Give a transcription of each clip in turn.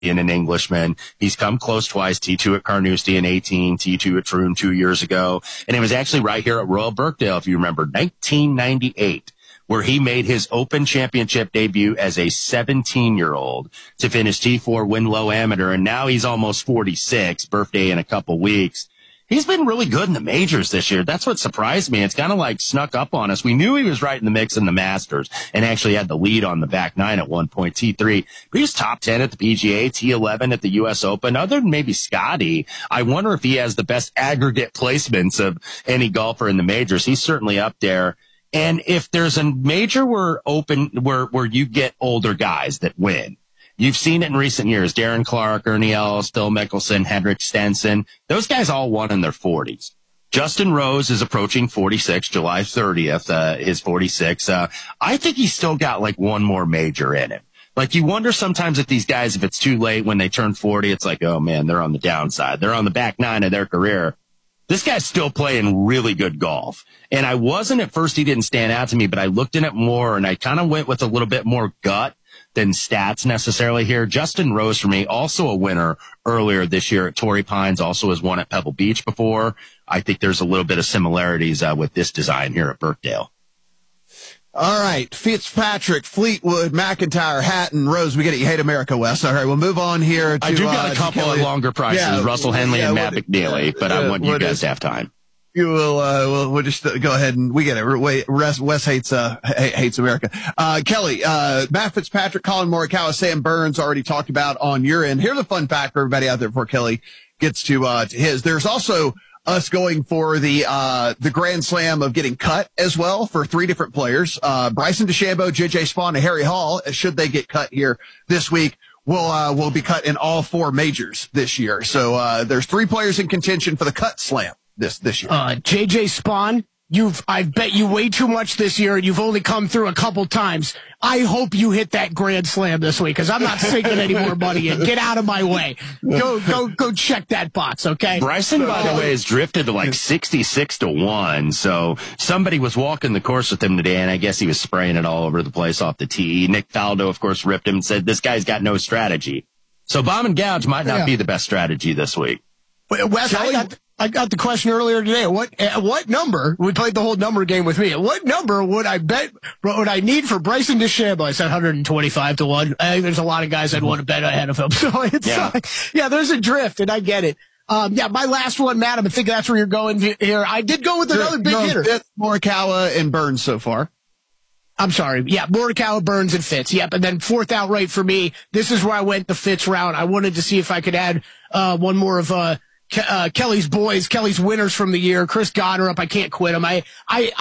and an Englishman. He's come close twice, T2 at Carnoustie in 18, T2 at Troon 2 years ago. And it was actually right here at Royal Birkdale, if you remember, 1998, where he made his Open Championship debut as a 17-year-old to finish T4, win low amateur. And now he's almost 46, birthday in a couple weeks. He's been really good in the majors this year. That's what surprised me. It's kind of like snuck up on us. We knew he was right in the mix in the Masters and actually had the lead on the back nine at one point, T3. But he was top 10 at the PGA, T11 at the U.S. Open. Other than maybe Scotty, I wonder if he has the best aggregate placements of any golfer in the majors. He's certainly up there. And if there's a major where you get older guys that win, you've seen it in recent years. Darren Clark, Ernie Els, Phil Mickelson, Henrik Stenson. Those guys all won in their 40s. Justin Rose is approaching 46, July 30th, is 46. I think he's still got like one more major in him. Like you wonder sometimes if these guys, if it's too late when they turn 40, it's like, oh man, they're on the downside. They're on the back nine of their career. This guy's still playing really good golf. And I wasn't at first, he didn't stand out to me, but I looked in it more and I kind of went with a little bit more gut than stats necessarily here. Justin Rose for me, also a winner earlier this year at Torrey Pines, also has won at Pebble Beach before. I think there's a little bit of similarities with this design here at Birkdale. All right, Fitzpatrick, Fleetwood, McIntyre, Hatton, Rose. We get it. You hate America, Wes. All right, we'll move on here. I do got a couple of longer prices, Russell Henley and Matt McNeely, but I want you guys to have time. You will, we'll just go ahead and we get it. Wes hates America. Kelly, Matt Fitzpatrick, Colin Morikawa, Sam Burns already talked about on your end. Here's a fun fact for everybody out there before Kelly gets to his. There's also us going for the Grand Slam of getting cut as well for three different players. Bryson DeChambeau, JJ Spaun, and Harry Hall, should they get cut here this week, will be cut in all four majors this year. So, there's three players in contention for the cut slam this year. JJ Spaun, I've bet you way too much this year, and you've only come through a couple times. I hope you hit that Grand Slam this week, because I'm not sinking any more money in. Get out of my way. Go check that box, okay? Bryson, by the way, has drifted to like 66 to 1. So somebody was walking the course with him today, and I guess he was spraying it all over the place off the tee. Nick Faldo, of course, ripped him and said, this guy's got no strategy. So bomb and gouge might not be the best strategy this week. Wes, I got the question earlier today. At what number? We played the whole number game with me. At what number would I need for Bryson DeChambeau? I said 125 to 1. I think there's a lot of guys I'd want to bet ahead of him. So it's there's a drift, and I get it. My last one, Matt, I think that's where you're going here. I did go with another big hitter. Fitz, Morikawa, and Burns so far. I'm sorry. Yeah, Morikawa, Burns, and Fitz. Yep. And then fourth outright for me. This is where I went the Fitz route. I wanted to see if I could add one more of Kelly's boys, Kelly's winners from the year, Chris Goddard. I can't quit him. The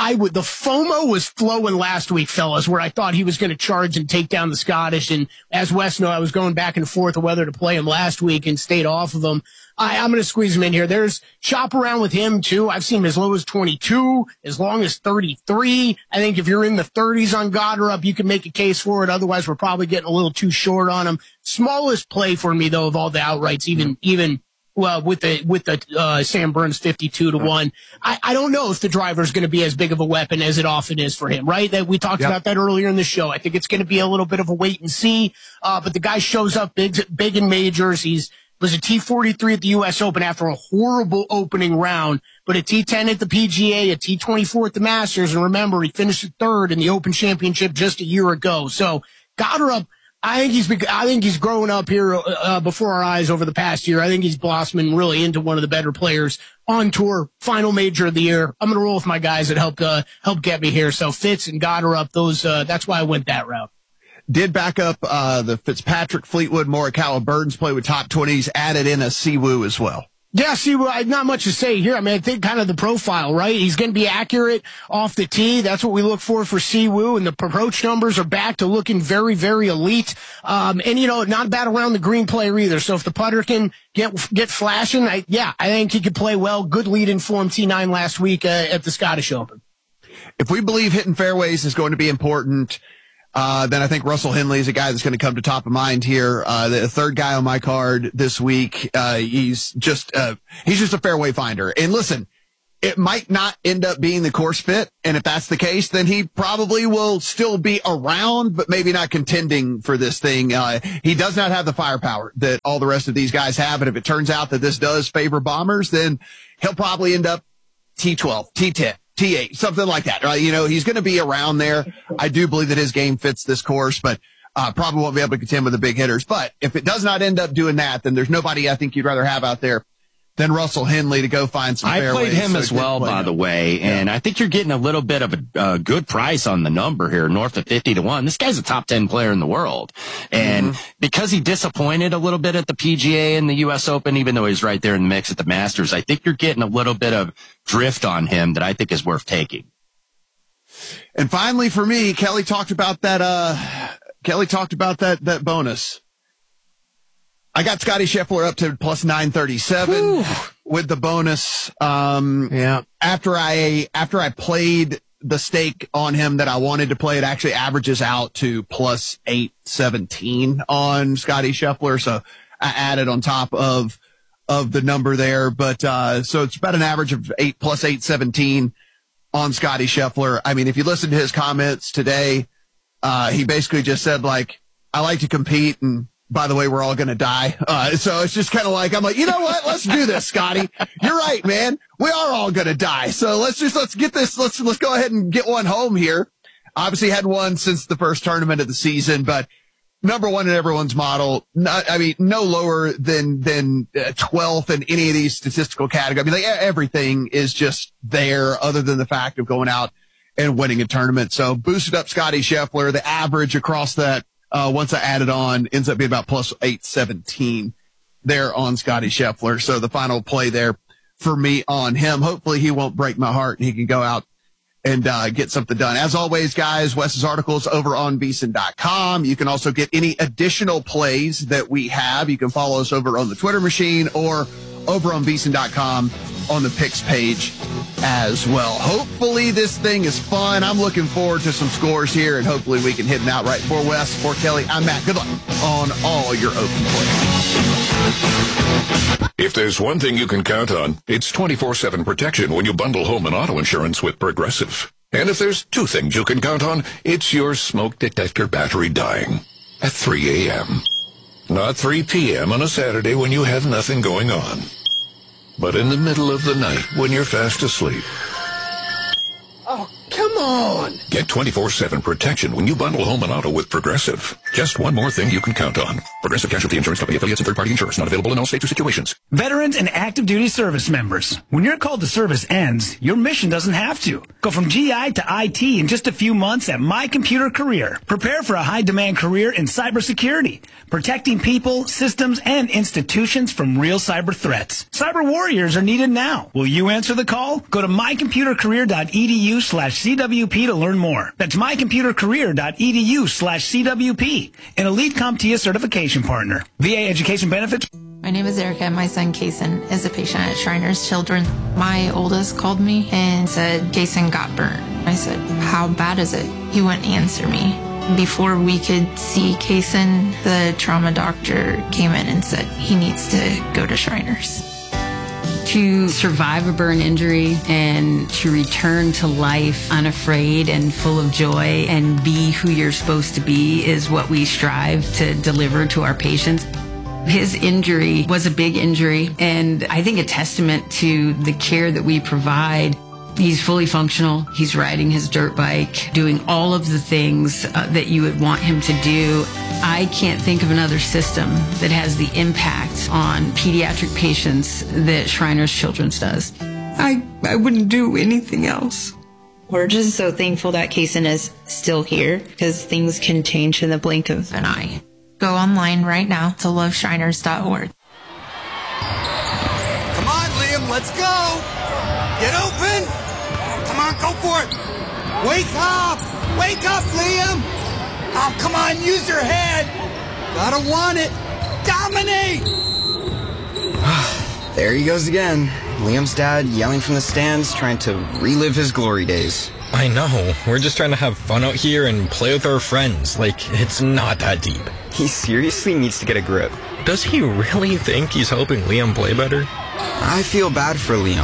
FOMO was flowing last week, fellas, where I thought he was going to charge and take down the Scottish. And as Wes know, I was going back and forth of whether to play him last week and stayed off of him. I'm going to squeeze him in here. There's shop around with him too. I've seen him as low as 22, as long as 33. I think if you're in the 30s on Goddard, you can make a case for it. Otherwise, we're probably getting a little too short on him. Smallest play for me though of all the outrights, even with the Sam Burns 52 to 1. I don't know if the driver is going to be as big of a weapon as it often is for him, right? That we talked about that earlier in the show. I think it's going to be a little bit of a wait and see. But the guy shows up big in majors. Was a T43 at the U.S. Open after a horrible opening round, but a T10 at the PGA, a T24 at the Masters. And remember, he finished third in the Open Championship just a year ago. So Goddard, I think he's growing up here before our eyes over the past year. I think he's blossoming really into one of the better players on tour. Final major of the year. I'm going to roll with my guys that help get me here. So Fitz and Goddard, that's why I went that route. Did back up the Fitzpatrick, Fleetwood, Morikawa, Burns play with top 20s. Added in a Siwoo as well. Yeah, Siwoo, not much to say here. I mean, I think kind of the profile, right? He's going to be accurate off the tee. That's what we look for Siwoo, and the approach numbers are back to looking very, very elite. And not bad around the green player either. So if the putter can get flashing, I think he could play well. Good lead in form T9 last week at the Scottish Open. If we believe hitting fairways is going to be important, then I think Russell Henley is a guy that's going to come to top of mind here. The third guy on my card this week. He's just a fairway finder. And listen, it might not end up being the course fit. And if that's the case, then he probably will still be around, but maybe not contending for this thing. He does not have the firepower that all the rest of these guys have. And if it turns out that this does favor Bombers, then he'll probably end up T12, T10, T8, something like that. Right? You know, he's going to be around there. I do believe that his game fits this course, but probably won't be able to contend with the big hitters. But if it does not end up doing that, then there's nobody I think you'd rather have out there than Russell Henley to go find some fairways. I played him as well, by the way, and I think you're getting a little bit of a good price on the number here, north of 50-1. This guy's a top 10 player in the world. And because he disappointed a little bit at the PGA and the U.S. Open, even though he's right there in the mix at the Masters, I think you're getting a little bit of drift on him that I think is worth taking. And finally, for me, Kelly talked about that bonus. I got Scotty Scheffler up to plus 937 with the bonus. After I played the stake on him that I wanted to play, it actually averages out to plus 817 on Scotty Scheffler. So I added on top of the number there. But, so it's about an average of plus 817 on Scotty Scheffler. I mean, if you listen to his comments today, he basically just said, like, I like to compete, and by the way, we're all going to die. So it's just kind of like, I'm like, you know what? Let's do this, Scotty. You're right, man. We are all going to die. So let's get this. Let's go ahead and get one home here. Obviously had one since the first tournament of the season, but number one in everyone's model. No lower than 12th in any of these statistical categories. I mean, like, everything is just there other than the fact of going out and winning a tournament. So boosted up Scotty Scheffler. The average across that, once I add it on, ends up being about plus 817 there on Scotty Scheffler. So the final play there for me on him. Hopefully he won't break my heart and he can go out and get something done. As always, guys, Wes's articles over on VSiN.com. You can also get any additional plays that we have. You can follow us over on the Twitter machine or over on VSiN.com on the picks page as well. Hopefully this thing is fun. I'm looking forward to some scores here, and hopefully we can hit an outright. For Wes, for Kelly, I'm Matt. Good luck on all your open plays. If there's one thing you can count on, it's 24/7 protection when you bundle home and auto insurance with Progressive. And if there's two things you can count on, it's your smoke detector battery dying at 3 a.m. Not 3 p.m. on a Saturday when you have nothing going on, but in the middle of the night when you're fast asleep. Oh, come on. Get 24/7 protection when you bundle home and auto with Progressive. Just one more thing you can count on. Progressive Casualty Insurance Company, affiliates, and third-party insurance. Not available in all states or situations. Veterans and active duty service members. When your call to service ends, your mission doesn't have to. Go from GI to IT in just a few months at My Computer Career. Prepare for a high-demand career in cybersecurity, protecting people, systems, and institutions from real cyber threats. Cyber warriors are needed now. Will you answer the call? Go to mycomputercareer.edu/CWP to learn more. That's mycomputercareer.edu/CWP, an elite CompTIA certification partner. VA education benefits. My name is Erica, and my son, Kason, is a patient at Shriners Children. My oldest called me and said, Kason got burned. I said, how bad is it? He wouldn't answer me. Before we could see Kason, the trauma doctor came in and said he needs to go to Shriners. To survive a burn injury and to return to life unafraid and full of joy and be who you're supposed to be is what we strive to deliver to our patients. His injury was a big injury, and I think a testament to the care that we provide. He's fully functional. He's riding his dirt bike, doing all of the things that you would want him to do. I can't think of another system that has the impact on pediatric patients that Shriners Children's does. I wouldn't do anything else. We're just so thankful that Kason is still here, because things can change in the blink of an eye. Go online right now to loveshriners.org. Come on, Liam, let's go! Get open! Come on, go for it! Wake up! Wake up, Liam! Oh, come on, use your head! Gotta want it! Dominate! There he goes again. Liam's dad yelling from the stands, trying to relive his glory days. I know. We're just trying to have fun out here and play with our friends. Like, it's not that deep. He seriously needs to get a grip. Does he really think he's helping Liam play better? I feel bad for Liam.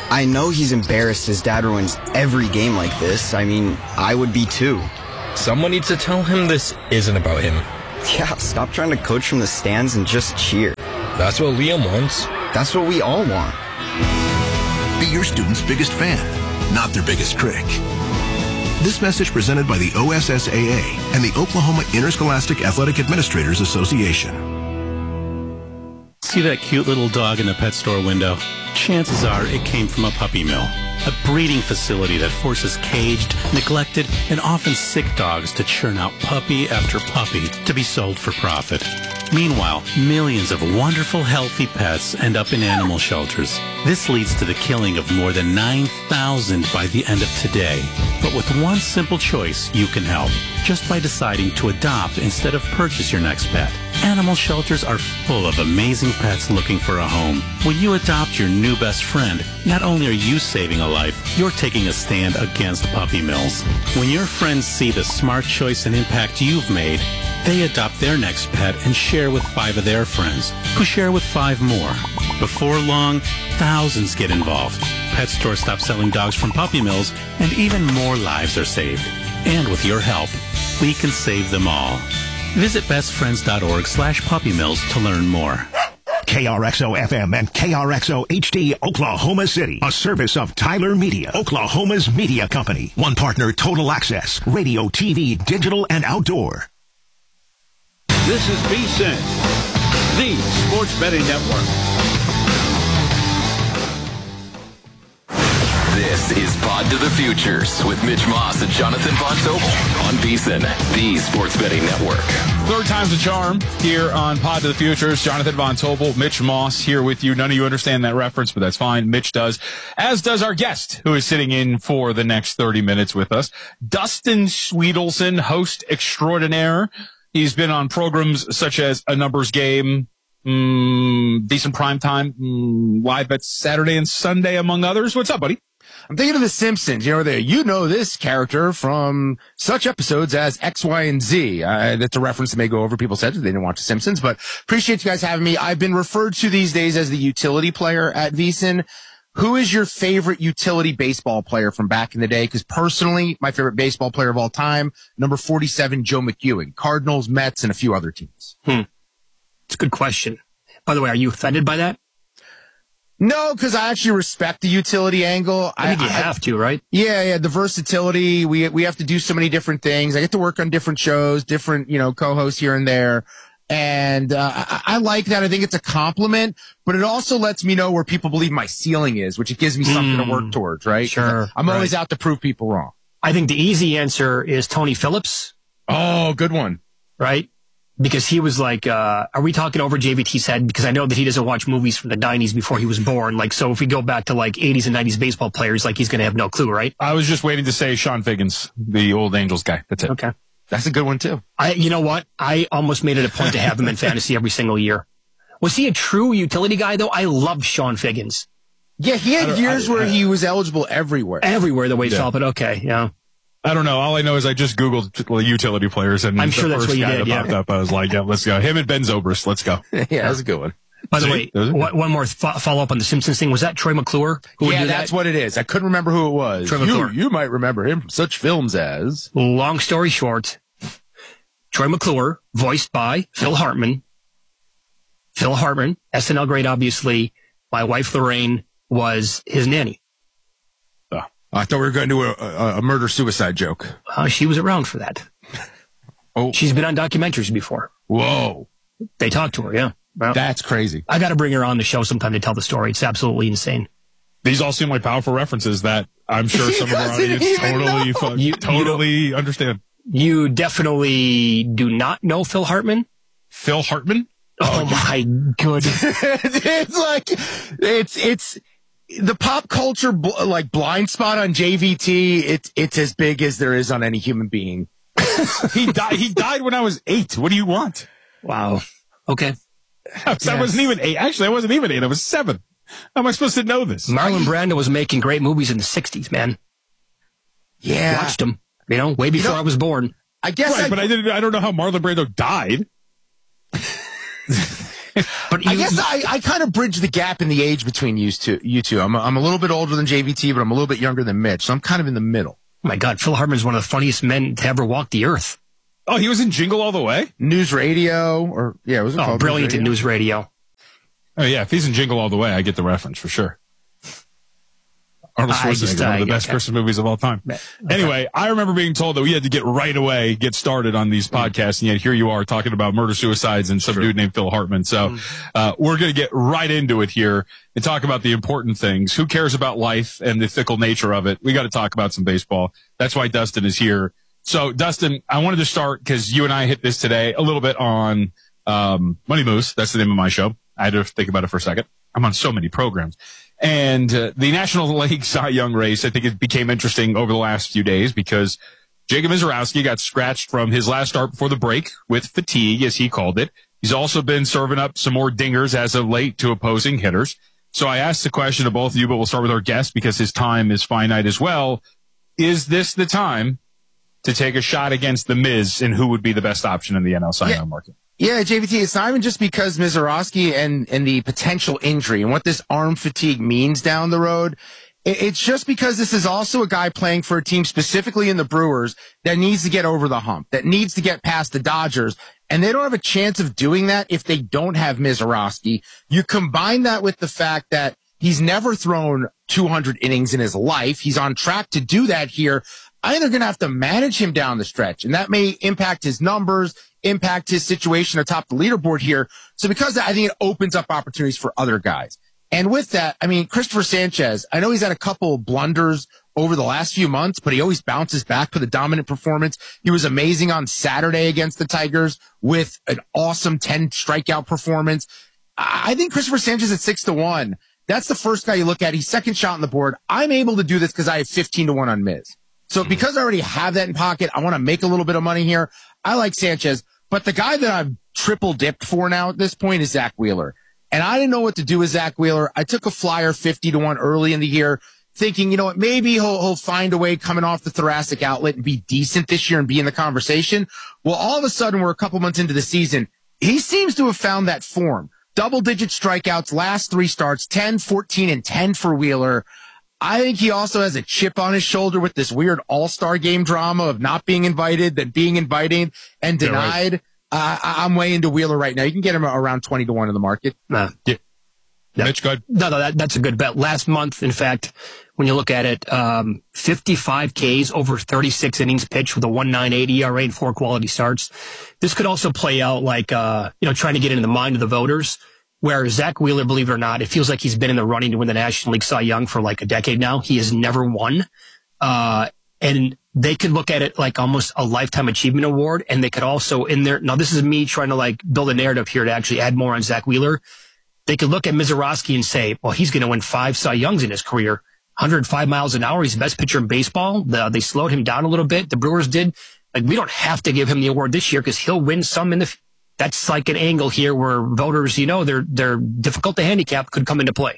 I know he's embarrassed his dad ruins every game like this. I mean, I would be too. Someone needs to tell him this isn't about him. Yeah, stop trying to coach from the stands and just cheer. That's what Liam wants. That's what we all want. Be your student's biggest fan, not their biggest critic. This message presented by the OSSAA and the Oklahoma Interscholastic Athletic Administrators Association. See that cute little dog in the pet store window? Chances are it came from a puppy mill, a breeding facility that forces caged, neglected, and often sick dogs to churn out puppy after puppy to be sold for profit. Meanwhile, millions of wonderful, healthy pets end up in animal shelters. This leads to the killing of more than 9,000 by the end of today. But with one simple choice, you can help, just by deciding to adopt instead of purchase your next pet. Animal shelters are full of amazing pets looking for a home. When you adopt your new best friend, not only are you saving a life, you're taking a stand against puppy mills. When your friends see the smart choice and impact you've made, they adopt their next pet and share with 5 of their friends, who share with 5 more. Before long, thousands get involved. Pet stores stop selling dogs from puppy mills, and even more lives are saved. And with your help, we can save them all. Visit bestfriends.org/puppymills to learn more. KRXO FM and KRXO HD Oklahoma City, a service of Tyler Media, Oklahoma's media company. One partner, Total Access, radio, TV, digital, and outdoor. This is VSiN, the Sports Betting Network. This is Pod to the Futures with Mitch Moss and Jonathan Von Tobel on VSiN, the Sports Betting Network. Third time's a charm here on Pod to the Futures. Jonathan Von Tobel, Mitch Moss here with you. None of you understand that reference, but that's fine. Mitch does, as does our guest who is sitting in for the next 30 minutes with us. Dustin Swedelson, host extraordinaire. He's been on programs such as A Numbers Game, Decent Primetime, Live Bet Saturday and Sunday, among others. What's up, buddy? I'm thinking of The Simpsons. You know this character from such episodes as X, Y, and Z. That's a reference that may go over people's heads if they didn't watch The Simpsons, but appreciate you guys having me. I've been referred to these days as the utility player at VSiN. Who is your favorite utility baseball player from back in the day? Because personally, my favorite baseball player of all time, number 47, Joe McEwing, Cardinals, Mets, and a few other teams. It's a good question. By the way, are you offended by that? No, because I actually respect the utility angle. I think you have to, right? Yeah, the versatility. We have to do so many different things. I get to work on different shows, different, co-hosts here and there. And I like that. I think it's a compliment, but it also lets me know where people believe my ceiling is, which it gives me something to work towards, right? Sure. I'm always out to prove people wrong. I think the easy answer is Tony Phillips. Oh, good one. Right? Because he was like, are we talking over JVT's head? Because I know that he doesn't watch movies from the 90s before he was born. So if we go back to 80s and 90s baseball players, he's going to have no clue, right? I was just waiting to say Sean Figgins, the old Angels guy. That's it. Okay. That's a good one, too. You know what? I almost made it a point to have him in fantasy every single year. Was he a true utility guy, though? I loved Sean Figgins. Yeah, he had years where he was eligible everywhere. Everywhere the way he felt, but okay, yeah. I don't know. All I know is I just Googled utility players, and I'm sure that's what you did, popped up. I was like, yeah, let's go. Him and Ben Zobrist, let's go. Yeah, that's a good one. By the way, one more follow-up on the Simpsons thing. Was that Troy McClure? That's what it is. I couldn't remember who it was. Troy McClure. You might remember him from such films as... Long story short, Troy McClure, voiced by Phil Hartman. Phil Hartman, SNL great, obviously. My wife, Lorraine, was his nanny. I thought we were going to do a murder-suicide joke. She was around for that. Oh, she's been on documentaries before. Whoa. They talked to her, yeah. Well, that's crazy. I got to bring her on the show sometime to tell the story. It's absolutely insane. These all seem like powerful references that I'm sure some of our audience totally understand. You definitely do not know Phil Hartman? Phil Hartman? Oh my goodness. It's the pop culture blind spot on JVT. It's as big as there is on any human being. He died when I was 8. What do you want? Wow. Okay. I wasn't even 8. Actually, I wasn't even 8. I was 7. How am I supposed to know this? Marlon Brando was making great movies in the 60s, man. Yeah. Watched him, way before I was born. I guess right, but I don't know how Marlon Brando died. But I guess I kind of bridge the gap in the age between you two. I'm a little bit older than JVT, but I'm a little bit younger than Mitch, so I'm kind of in the middle. Oh my God, Phil Hartman is one of the funniest men to ever walk the earth. Oh, he was in Jingle All the Way? News Radio, or yeah, was it called brilliant in News Radio. Oh yeah, if he's in Jingle All the Way, I get the reference for sure. Arnold Schwarzenegger, one of the best Christmas movies of all time. Okay. Anyway, I remember being told that we had to get started on these podcasts, and yet here you are talking about murder-suicides and some dude named Phil Hartman. So we're going to get right into it here and talk about the important things. Who cares about life and the fickle nature of it? We got to talk about some baseball. That's why Dustin is here. So, Dustin, I wanted to start because you and I hit this today a little bit on Money Moose. That's the name of my show. I had to think about it for a second. I'm on so many programs. And the National League Cy Young race, I think it became interesting over the last few days because Jacob Misiorowski got scratched from his last start before the break with fatigue, as he called it. He's also been serving up some more dingers as of late to opposing hitters. So I asked the question to both of you, but we'll start with our guest because his time is finite as well. Is this the time to take a shot against the Miz and who would be the best option in the NL Cy Young market? Yeah, JVT, it's not even just because Misiorowski and the potential injury and what this arm fatigue means down the road. It's just because this is also a guy playing for a team specifically in the Brewers that needs to get over the hump, that needs to get past the Dodgers. And they don't have a chance of doing that if they don't have Misiorowski. You combine that with the fact that he's never thrown 200 innings in his life. He's on track to do that here. I think they're going to have to manage him down the stretch, and that may impact his numbers, impact his situation atop the leaderboard here. So because of that, I think it opens up opportunities for other guys. And with that, I mean, Christopher Sanchez, I know he's had a couple blunders over the last few months, but he always bounces back with a dominant performance. He was amazing on Saturday against the Tigers with an awesome 10 strikeout performance. I think Christopher Sanchez at 6-1. That's the first guy you look at. He's second shot on the board. I'm able to do this because I have 15-1 on Miz. So because I already have that in pocket, I want to make a little bit of money here. I like Sanchez, but the guy that I've triple dipped for now at this point is Zach Wheeler. And I didn't know what to do with Zach Wheeler. I took a flyer 50-1 early in the year thinking, you know what, maybe he'll find a way coming off the thoracic outlet and be decent this year and be in the conversation. Well, all of a sudden we're a couple months into the season. He seems to have found that form. Double-digit strikeouts, last 3 starts, 10, 14, and 10 for Wheeler. I think he also has a chip on his shoulder with this weird all-star game drama of not being invited, then being invited and denied. Yeah, right. I'm way into Wheeler right now. You can get him around 20-1 in the market. Yeah. Mitch, go ahead. No, that's a good bet. Last month, in fact, when you look at it, 55 Ks over 36 innings pitched with a 1.98 ERA and 4 quality starts. This could also play out like, trying to get into the mind of the voters. Where Zach Wheeler, believe it or not, it feels like he's been in the running to win the National League Cy Young for like a decade now. He has never won. And they could look at it like almost a lifetime achievement award. And they could also in there. Now, this is me trying to like build a narrative here to actually add more on Zach Wheeler. They could look at Misiorowski and say, well, he's going to win 5 Cy Youngs in his career. 105 miles an hour. He's the best pitcher in baseball. They slowed him down a little bit. The Brewers did. Like, we don't have to give him the award this year because he'll win some in the That's like an angle here where voters, they're difficult to handicap could come into play.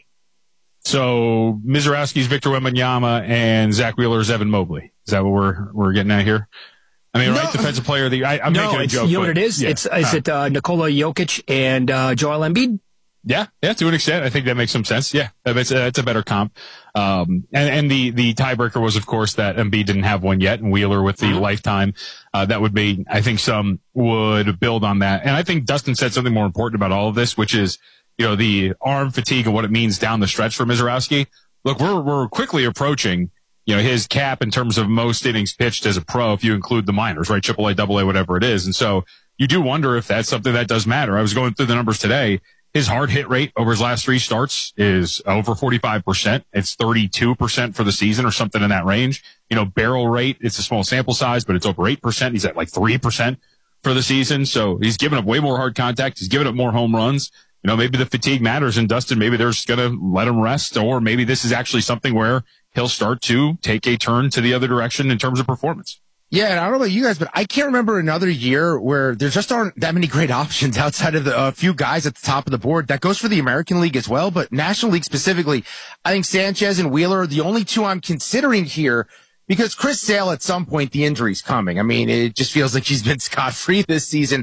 So Misiorowski's Victor Wembanyama and Zach Wheeler's Evan Mobley. Is that what we're getting at here? I mean, right, defensive player of the year. I'm making a joke. You know what it is? Yeah. Is it Nikola Jokic and Joel Embiid? Yeah, to an extent. I think that makes some sense. Yeah, that's a better comp. And the tiebreaker was, of course, that Embiid didn't have one yet, and Wheeler with the lifetime. That would be, I think some would build on that. And I think Dustin said something more important about all of this, which is, the arm fatigue and what it means down the stretch for Misiorowski. Look, we're quickly approaching, his cap in terms of most innings pitched as a pro, if you include the minors, right? AAA, AA, whatever it is. And so you do wonder if that's something that does matter. I was going through the numbers today. His hard hit rate over his last 3 starts is over 45%. It's 32% for the season or something in that range. Barrel rate, it's a small sample size, but it's over 8%. He's at like 3% for the season. So he's giving up way more hard contact. He's giving up more home runs. Maybe the fatigue matters, and Dustin, maybe they're just going to let him rest, or maybe this is actually something where he'll start to take a turn to the other direction in terms of performance. Yeah, and I don't know about you guys, but I can't remember another year where there just aren't that many great options outside of the few guys at the top of the board. That goes for the American League as well, but National League specifically. I think Sanchez and Wheeler are the only 2 I'm considering here because Chris Sale, at some point, the injury's coming. I mean, it just feels like he's been scot-free this season.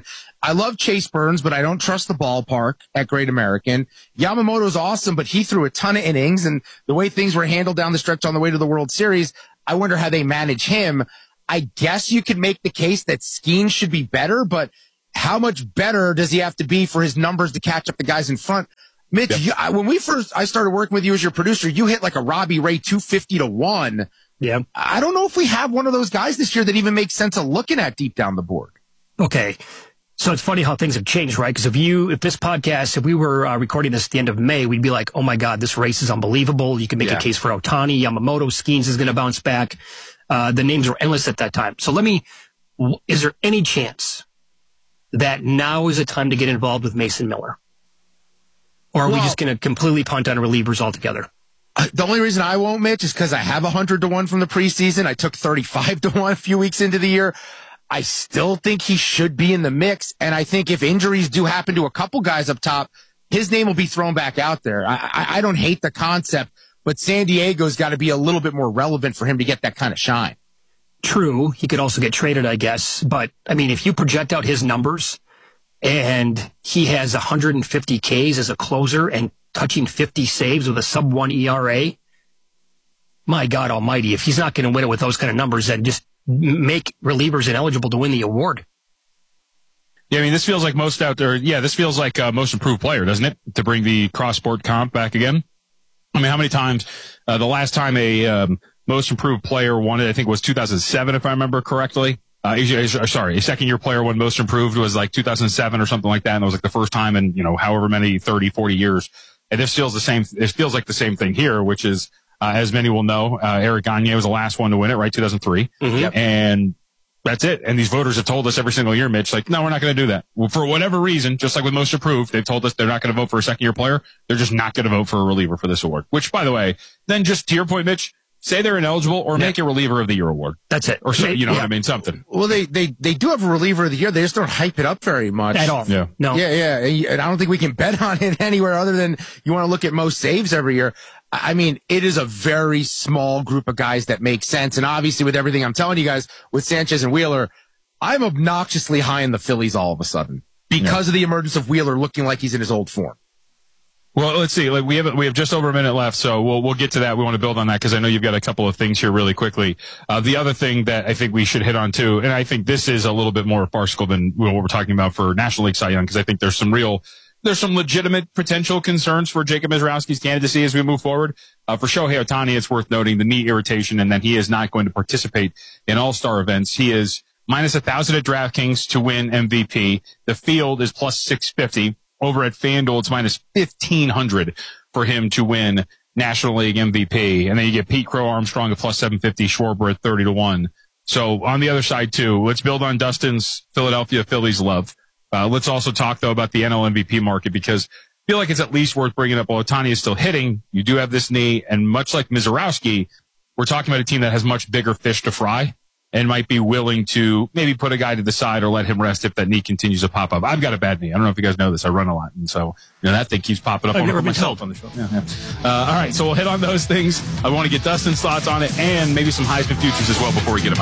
I love Chase Burns, but I don't trust the ballpark at Great American. Yamamoto's awesome, but he threw a ton of innings, and the way things were handled down the stretch on the way to the World Series, I wonder how they manage him. I guess you could make the case that Skeens should be better, but how much better does he have to be for his numbers to catch up the guys in front? Mitch, when I started working with you as your producer, you hit like a Robbie Ray 250-1. Yeah. I don't know if we have one of those guys this year that even makes sense of looking at deep down the board. Okay. So it's funny how things have changed, right? Because if we were recording this at the end of May, we'd be like, oh my God, this race is unbelievable. You can make a case for Ohtani, Yamamoto, Skeens is going to bounce back. The names were endless at that time. So is there any chance that now is the time to get involved with Mason Miller? Or are we just going to completely punt on relievers altogether? The only reason I won't, Mitch, is because I have 100-1 from the preseason. I took 35-1 a few weeks into the year. I still think he should be in the mix. And I think if injuries do happen to a couple guys up top, his name will be thrown back out there. I don't hate the concept, but San Diego's got to be a little bit more relevant for him to get that kind of shine. True. He could also get traded, I guess. But, I mean, if you project out his numbers and he has 150 Ks as a closer and touching 50 saves with a sub-1 ERA, my God almighty, if he's not going to win it with those kind of numbers, then just make relievers ineligible to win the award. Yeah, I mean, this feels like most improved player, doesn't it? To bring the cross-sport comp back again. I mean, how many times, the last time a most improved player won it, I think it was 2007, if I remember correctly. A second-year player won most improved was like 2007 or something like that, and it was like the first time in, however many, 30, 40 years. And this feels the same. It feels like the same thing here, which is, as many will know, Eric Gagne was the last one to win it, right? 2003. Mm-hmm. And that's it. And these voters have told us every single year, Mitch, like, no, we're not going to do that. Well, for whatever reason, just like with most improved, they've told us they're not going to vote for a second-year player. They're just not going to vote for a reliever for this award. Which, by the way, then just to your point, Mitch, say they're ineligible or make a reliever of the year award. That's it. Or so, what I mean? Something. Well, they do have a reliever of the year. They just don't hype it up very much. At all. Yeah. No. Yeah. And I don't think we can bet on it anywhere other than you want to look at most saves every year. I mean, it is a very small group of guys that make sense. And obviously with everything I'm telling you guys with Sanchez and Wheeler, I'm obnoxiously high in the Phillies all of a sudden because of the emergence of Wheeler looking like he's in his old form. Well, let's see. Like we have just over a minute left, so we'll get to that. We want to build on that because I know you've got a couple of things here really quickly. The other thing that I think we should hit on too, and I think this is a little bit more farcical than what we're talking about for National League Cy Young, because I think there's some legitimate potential concerns for Jacob Mizrowski's candidacy as we move forward. For Shohei Ohtani, it's worth noting the knee irritation and that he is not going to participate in all-star events. He is minus 1,000 at DraftKings to win MVP. The field is plus 650. Over at FanDuel, it's minus 1,500 for him to win National League MVP. And then you get Pete Crow Armstrong at plus 750, Schwarber at 30-1. So on the other side too, let's build on Dustin's Philadelphia Phillies love. Let's also talk though about the NL MVP market because I feel like it's at least worth bringing up. While Ohtani is still hitting, you do have this knee, and much like Mizorowski, we're talking about a team that has much bigger fish to fry and might be willing to maybe put a guy to the side or let him rest if that knee continues to pop up. I've got a bad knee. I don't know if you guys know this. I run a lot, and so that thing keeps popping up on myself on the show. Yeah. All right, so we'll hit on those things. I want to get Dustin's thoughts on it and maybe some Heisman futures as well before we get them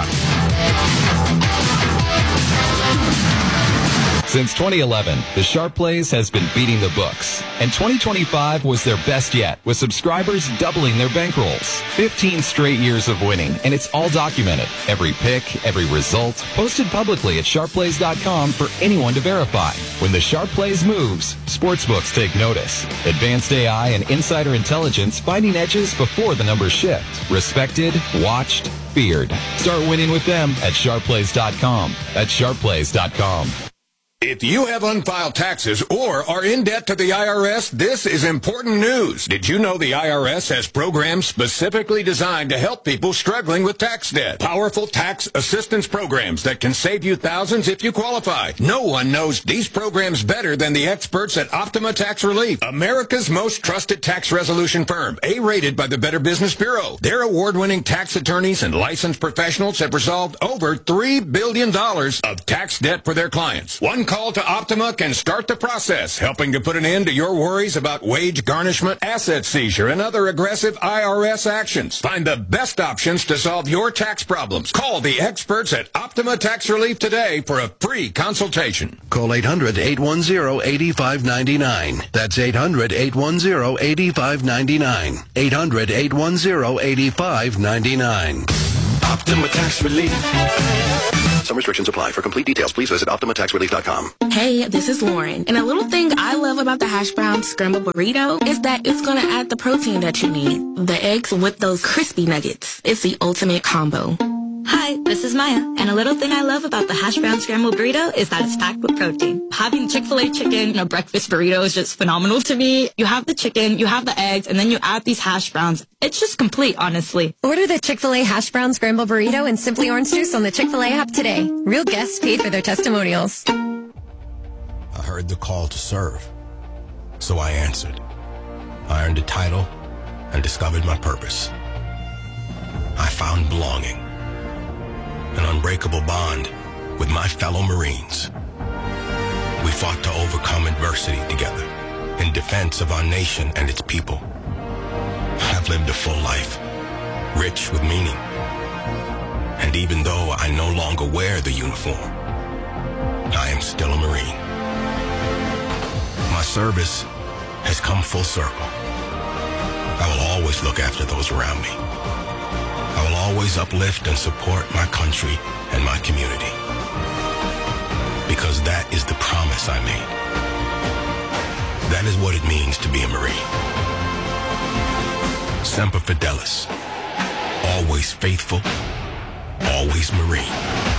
out. Since 2011, the Sharp Plays has been beating the books, and 2025 was their best yet, with subscribers doubling their bankrolls. 15 straight years of winning, and it's all documented. Every pick, every result, posted publicly at sharpplays.com for anyone to verify. When the Sharp Plays moves, sportsbooks take notice. Advanced AI and insider intelligence finding edges before the numbers shift. Respected, watched, feared. Start winning with them at sharpplays.com. That's sharpplays.com. If you have unfiled taxes or are in debt to the IRS, this is important news. Did you know the IRS has programs specifically designed to help people struggling with tax debt? Powerful tax assistance programs that can save you thousands if you qualify. No one knows these programs better than the experts at Optima Tax Relief, America's most trusted tax resolution firm, A-rated by the Better Business Bureau. Their award-winning tax attorneys and licensed professionals have resolved over $3 billion of tax debt for their clients. One call to Optima can start the process, helping to put an end to your worries about wage garnishment, asset seizure, and other aggressive IRS actions. Find the best options to solve your tax problems. Call the experts at Optima Tax Relief today for a free consultation. Call 800-810-8599. That's 800-810-8599. 800-810-8599. Optima Tax Relief. Some restrictions apply. For complete details, please visit OptimaTaxRelief.com. Hey, this is Lauren. And a little thing I love about the hash brown scrambled burrito is that it's going to add the protein that you need. The eggs with those crispy nuggets. It's the ultimate combo. Hi, this is Maya, and a little thing I love about the hash brown scrambled burrito is that it's packed with protein. Having Chick-fil-A chicken in a breakfast burrito is just phenomenal to me. You have the chicken, you have the eggs, and then you add these hash browns. It's just complete, honestly. Order the Chick-fil-A hash brown scrambled burrito and Simply Orange Juice on the Chick-fil-A app today. Real guests paid for their testimonials. I heard the call to serve, so I answered. I earned a title and discovered my purpose. I found belonging, an unbreakable bond with my fellow Marines. We fought to overcome adversity together in defense of our nation and its people. I've lived a full life, rich with meaning. And even though I no longer wear the uniform, I am still a Marine. My service has come full circle. I will always look after those around me. I will always uplift and support my country and my community. Because that is the promise I made. That is what it means to be a Marine. Semper Fidelis. Always faithful. Always Marine.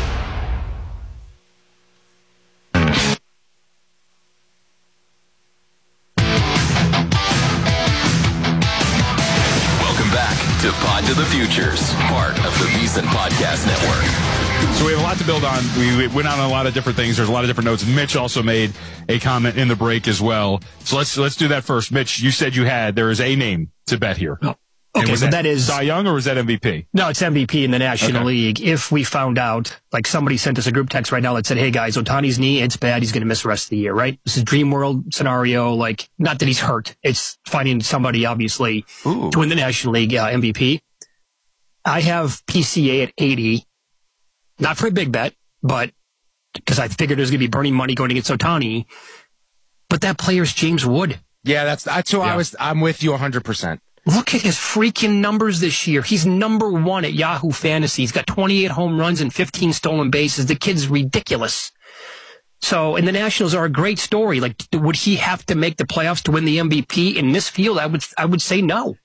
To Pod to the Futures, part of the VSiN Podcast Network. So we have a lot to build on. We went on a lot of different things. There's a lot of different notes. Mitch also made a comment in the break as well. So let's do that first. Mitch, you said there is a name to bet here. Oh. Okay, so that is Cy Young, or was that MVP? No, it's MVP in the National League. If we found out, like somebody sent us a group text right now that said, hey guys, Ohtani's knee, it's bad. He's going to miss the rest of the year, right? This is dream world scenario. Like, not that he's hurt. It's finding somebody, obviously, to win the National League MVP. I have PCA at 80. Not for a big bet, but because I figured there's going to be burning money going against Ohtani. But that player's James Wood. Yeah, that's who I'm with you 100%. Look at his freaking numbers this year. He's number one at Yahoo Fantasy. He's got 28 home runs and 15 stolen bases. The kid's ridiculous. So, and the Nationals are a great story. Like, would he have to make the playoffs to win the MVP in this field? I would say no.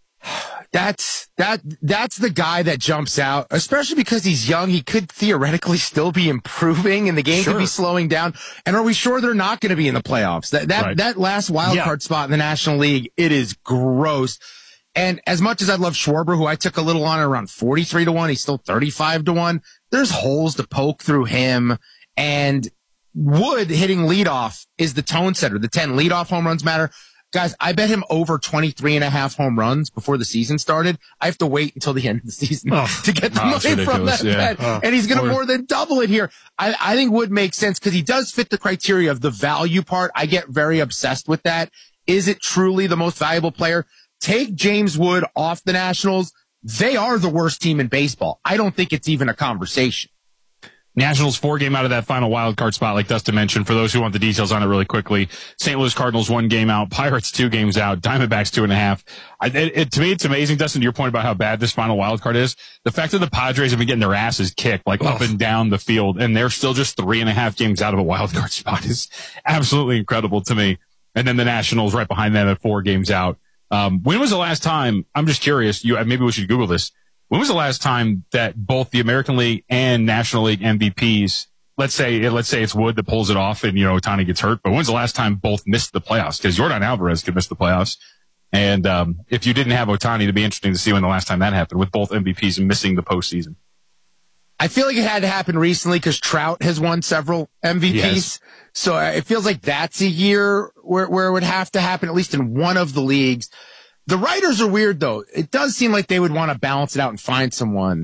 That's the guy that jumps out, especially because he's young. He could theoretically still be improving and the game could be slowing down. And are we sure they're not going to be in the playoffs? That last wild card spot in the National League, it is gross. And as much as I love Schwarber, who I took a little on around 43-1, he's still 35-1. There's holes to poke through him. And Wood hitting leadoff is the tone setter. The 10 leadoff home runs matter. Guys, I bet him over 23.5 home runs before the season started. I have to wait until the end of the season to get the money from that bet. And he's going to more than double it here. I think Wood makes sense because he does fit the criteria of the value part. I get very obsessed with that. Is it truly the most valuable player? Take James Wood off the Nationals. They are the worst team in baseball. I don't think it's even a conversation. Nationals 4 game out of that final wild card spot, like Dustin mentioned. For those who want the details on it really quickly, St. Louis Cardinals 1 game out, Pirates 2 games out, Diamondbacks 2.5. To me, it's amazing, Dustin, to your point about how bad this final wild card is. The fact that the Padres have been getting their asses kicked, like up and down the field, and they're still just 3.5 games out of a wild card spot is absolutely incredible to me. And then the Nationals right behind them at 4 games out. When was the last time? I'm just curious. Maybe we should Google this. When was the last time that both the American League and National League MVPs, let's say it's Wood that pulls it off and, Ohtani gets hurt, but when's the last time both missed the playoffs? Because Yordan Alvarez could miss the playoffs. And if you didn't have Ohtani, it'd be interesting to see when the last time that happened with both MVPs missing the postseason. I feel like it had to happen recently because Trout has won several MVPs. Yes. So it feels like that's a year where it would have to happen, at least in one of the leagues. The writers are weird, though. It does seem like they would want to balance it out and find someone.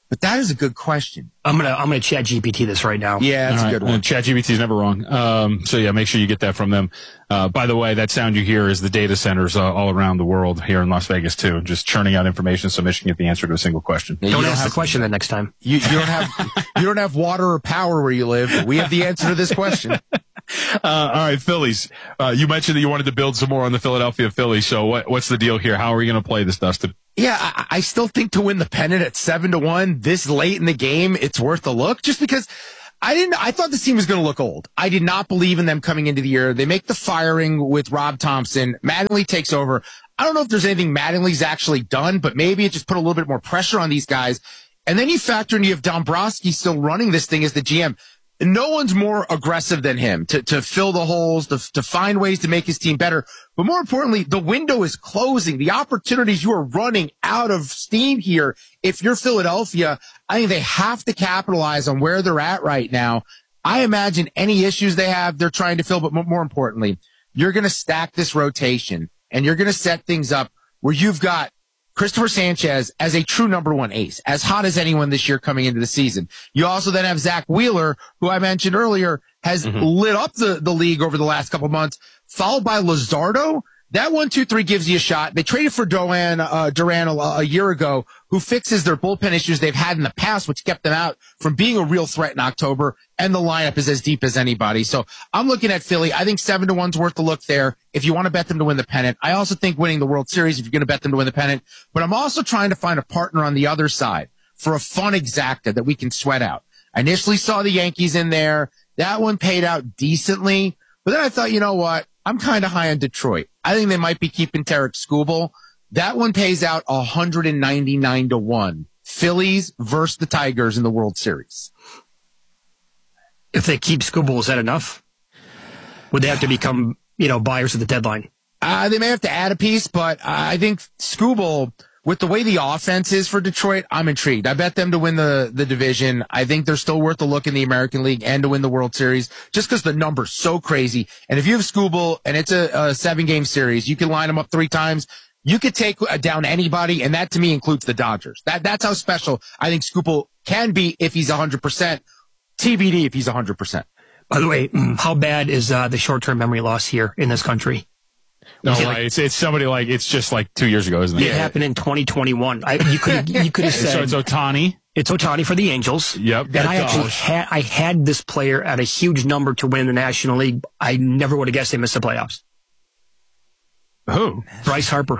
But that is a good question. I'm gonna chat GPT this right now. Yeah, that's a good one. Chat GPT is never wrong. So yeah, make sure you get that from them. By the way, that sound you hear is the data centers all around the world, here in Las Vegas too, just churning out information so Michigan get the answer to a single question. Don't ask the question the next time. You don't have water or power where you live. But we have the answer to this question. All right, Phillies. You mentioned that you wanted to build some more on the Philadelphia Phillies. So what's the deal here? How are we going to play this, Dustin? Yeah, I still think to win the pennant at 7-1 this late in the game, it's worth a look. Just because I thought this team was going to look old. I did not believe in them coming into the year. They make the firing with Rob Thompson. Mattingly takes over. I don't know if there's anything Mattingly's actually done, but maybe it just put a little bit more pressure on these guys. And then you factor in you have Dombrowski still running this thing as the GM. No one's more aggressive than him to fill the holes, to find ways to make his team better. But more importantly, the window is closing. The opportunities, you are running out of steam here. If you're Philadelphia, I think they have to capitalize on where they're at right now. I imagine any issues they have, they're trying to fill. But more importantly, you're going to stack this rotation and you're going to set things up where you've got Christopher Sanchez as a true number one ace, as hot as anyone this year coming into the season. You also then have Zach Wheeler, who I mentioned earlier, has lit up the league over the last couple of months, followed by Luzardo. That 1-2-3 gives you a shot. They traded for Duran a year ago, who fixes their bullpen issues they've had in the past, which kept them out from being a real threat in October. And the lineup is as deep as anybody. So I'm looking at Philly. I think 7-1's worth the look there if you want to bet them to win the pennant. I also think winning the World Series if you're going to bet them to win the pennant. But I'm also trying to find a partner on the other side for a fun exacta that we can sweat out. I initially saw the Yankees in there. That one paid out decently. But then I thought, you know what? I'm kind of high on Detroit. I think they might be keeping Tarek Skubal. That one pays out 199-1. Phillies versus the Tigers in the World Series. If they keep Skubal, is that enough? Would they have to become, buyers at the deadline? They may have to add a piece, but I think Skubal, with the way the offense is for Detroit, I'm intrigued. I bet them to win the division. I think they're still worth a look in the American League and to win the World Series just because the number's so crazy. And if you have Skubal and it's a 7-game series, you can line them up 3 times. You could take down anybody, and that to me includes the Dodgers. That's how special I think Skubal can be if he's 100%. TBD if he's 100%. By the way, how bad is the short-term memory loss here in this country? No, it's somebody it's just 2 years ago, isn't it? It happened in 2021. You could have said. So it's Ohtani? It's Ohtani for the Angels. Yep. And I had this player at a huge number to win the National League. I never would have guessed they missed the playoffs. Who? Bryce Harper.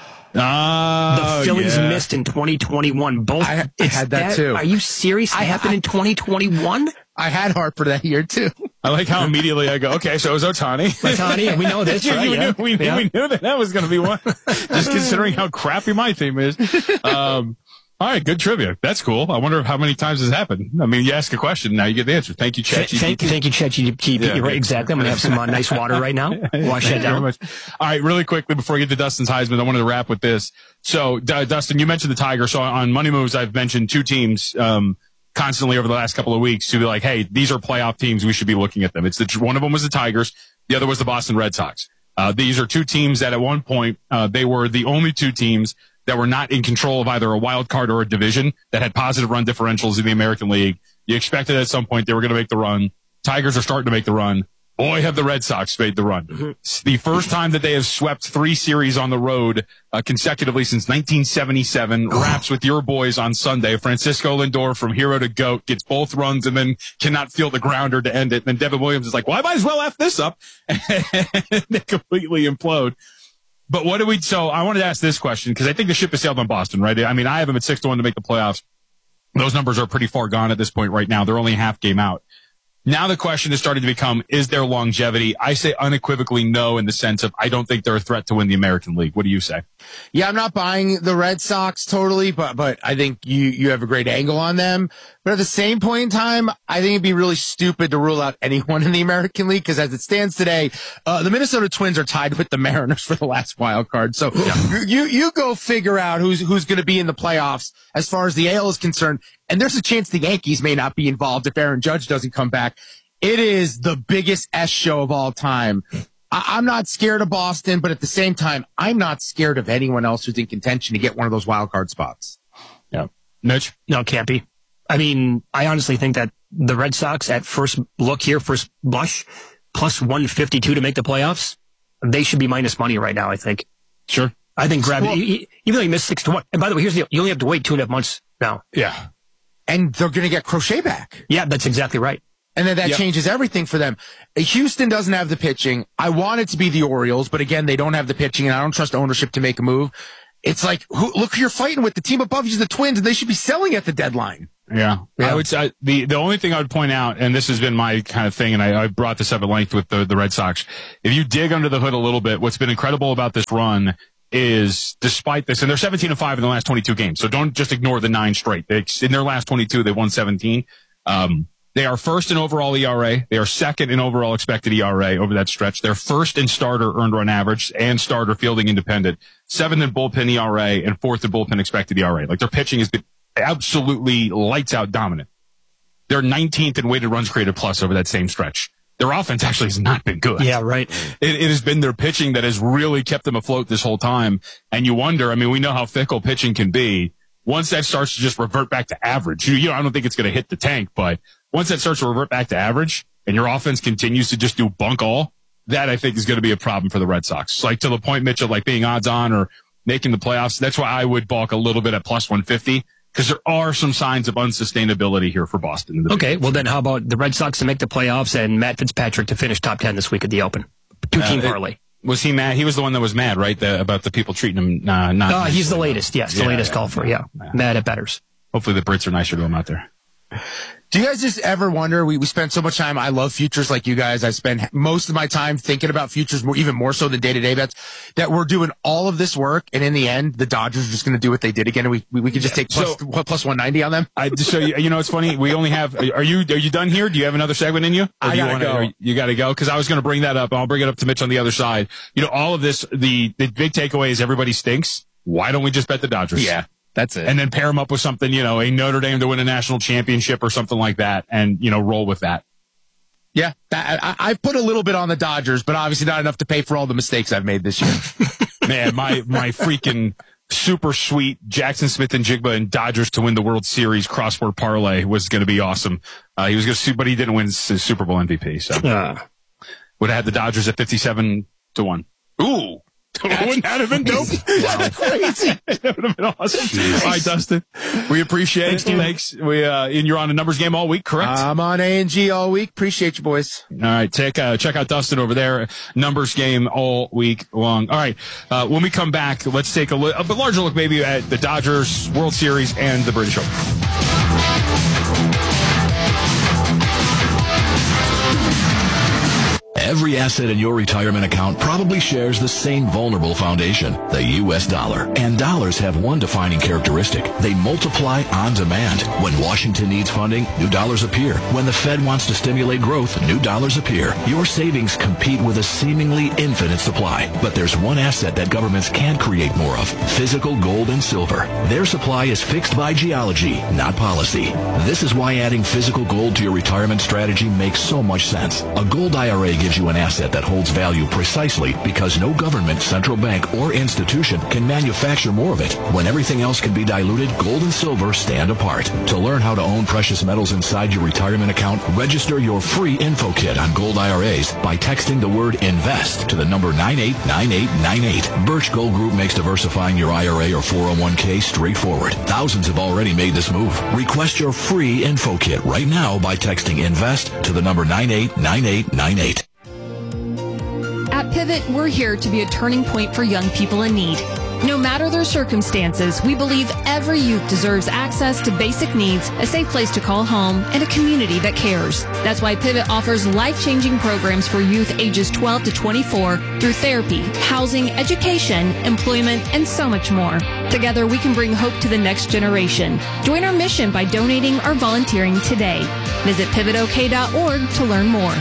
The Phillies missed in 2021. Both. I had that too. Are you serious? It happened in 2021? I had Harper that year too. I like how immediately I go, okay, so it was Ohtani. Ohtani, we know this, right? We knew that was going to be one. Just considering how crappy my team is. All right, good trivia. That's cool. I wonder how many times this happened. I mean, you ask a question, now you get the answer. Thank you, ChatGPT. Thank you, ChatGPT. Yeah, right, exactly. I'm going to have some nice water right now. Wash that down. All right, really quickly before we get to Dustin's Heisman, I wanted to wrap with this. So, Dustin, you mentioned the Tigers. So on Money Moves, I've mentioned 2 teams constantly over the last couple of weeks to be like, hey, these are playoff teams. We should be looking at them. One of them was the Tigers. The other was the Boston Red Sox. These are 2 teams that at one point, they were the only 2 teams that were not in control of either a wild card or a division that had positive run differentials in the American League. You expected at some point they were going to make the run. Tigers are starting to make the run. Boy, have the Red Sox made the run. It's the first time that they have swept 3 series on the road consecutively since 1977. Wraps with your boys on Sunday. Francisco Lindor from hero to GOAT gets both runs and then cannot feel the grounder to end it. And then Devin Williams is like, well, I might as well F this up. And they completely implode. But so I wanted to ask this question because I think the ship has sailed on Boston, right? I mean, I have them at 6-1 to make the playoffs. Those numbers are pretty far gone at this point right now. They're only a half game out. Now the question is starting to become, is there longevity? I say unequivocally no in the sense of I don't think they're a threat to win the American League. What do you say? Yeah, I'm not buying the Red Sox totally, but I think you have a great angle on them. But at the same point in time, I think it'd be really stupid to rule out anyone in the American League because as it stands today, the Minnesota Twins are tied with the Mariners for the last wild card. So you go figure out who's going to be in the playoffs as far as the AL is concerned. And there's a chance the Yankees may not be involved if Aaron Judge doesn't come back. It is the biggest S show of all time. I'm not scared of Boston, but at the same time, I'm not scared of anyone else who's in contention to get one of those wild card spots. Yeah. Mitch? No, it can't be. I mean, I honestly think that the Red Sox at first look here, first blush, plus 152 to make the playoffs, they should be minus money right now, I think. Sure. I think even though you missed 6-1. And by the way, here's the deal. You only have to wait 2.5 months now. Yeah. And they're going to get Crochet back. Yeah, that's exactly right. And then that changes everything for them. Houston doesn't have the pitching. I want it to be the Orioles, but again, they don't have the pitching, and I don't trust ownership to make a move. It's like, look who you're fighting with. The team above you is the Twins, and they should be selling at the deadline. Yeah. I would say the only thing I would point out, and this has been my kind of thing, and I brought this up at length with the Red Sox. If you dig under the hood a little bit, what's been incredible about this run is, despite this, and they're 17-5 in the last 22 games, so don't just ignore the 9 straight. In their last 22, they won 17. They are first in overall ERA. They are second in overall expected ERA over that stretch. They're first in starter earned run average and starter fielding independent, 7th in bullpen ERA, and 4th in bullpen expected ERA. Like, their pitching has been absolutely lights out dominant. They're 19th in weighted runs created plus over that same stretch. Their offense actually has not been good. Yeah, right. It has been their pitching that has really kept them afloat this whole time. And you wonder, I mean, we know how fickle pitching can be. Once that starts to just revert back to average, I don't think it's going to hit the tank, but once that starts to revert back to average and your offense continues to just do bunk all, that I think is going to be a problem for the Red Sox. Like, to the point, Mitch, of like being odds on or making the playoffs. That's why I would balk a little bit at plus 150, because there are some signs of unsustainability here for Boston. Okay, well then how about the Red Sox to make the playoffs and Matt Fitzpatrick to finish top 10 this week at the Open? 2-team parlay. Was he mad? He was the one that was mad, right? About the people treating him not. He's the latest. Yes, the latest golfer. Yeah. Mad at bettors. Hopefully the Brits are nicer to him out there. Do you guys just ever wonder, we spend so much time, I love futures like you guys, I spend most of my time thinking about futures, even more so than day-to-day bets, that we're doing all of this work, and in the end, the Dodgers are just going to do what they did again, and we could just take plus 190 on them? So, it's funny, we only have, are you done here? Do you have another segment in you? I gotta go. You gotta go, because I was going to bring that up, and I'll bring it up to Mitch on the other side. All of this, the big takeaway is everybody stinks. Why don't we just bet the Dodgers? Yeah. That's it. And then pair them up with something, a Notre Dame to win a national championship or something like that, and, roll with that. Yeah, I've put a little bit on the Dodgers, but obviously not enough to pay for all the mistakes I've made this year. Man, my freaking super sweet Jackson Smith and Jigba and Dodgers to win the World Series crossword parlay was going to be awesome. He was going to, but he didn't win his Super Bowl MVP, so would have had the Dodgers at 57-1. Ooh. Wouldn't that have been dope? That's crazy. That would have been awesome. Jeez. All right, Dustin. We appreciate it. Thanks. And you're on a numbers game all week, correct? I'm on A&G all week. Appreciate you, boys. All right. Check out Dustin over there. Numbers game all week long. All right. When we come back, let's take a larger look maybe at the Dodgers World Series and the British Open. Every asset in your retirement account probably shares the same vulnerable foundation, the U.S. dollar. And dollars have one defining characteristic. They multiply on demand. When Washington needs funding, new dollars appear. When the Fed wants to stimulate growth, new dollars appear. Your savings compete with a seemingly infinite supply. But there's one asset that governments can't create more of: physical gold and silver. Their supply is fixed by geology, not policy. This is why adding physical gold to your retirement strategy makes so much sense. A gold IRA gives you an asset that holds value precisely because no government, central bank, or institution can manufacture more of it. When everything else can be diluted, gold and silver stand apart. To learn how to own precious metals inside your retirement account, register your free info kit on gold IRAs by texting the word INVEST to the number 989898. Birch Gold Group makes diversifying your IRA or 401k straightforward. Thousands have already made this move. Request your free info kit right now by texting INVEST to the number 989898. At Pivot, we're here to be a turning point for young people in need. No matter their circumstances, we believe every youth deserves access to basic needs, a safe place to call home, and a community that cares. That's why Pivot offers life-changing programs for youth ages 12 to 24 through therapy, housing, education, employment, and so much more. Together, we can bring hope to the next generation. Join our mission by donating or volunteering today. Visit pivotok.org to learn more.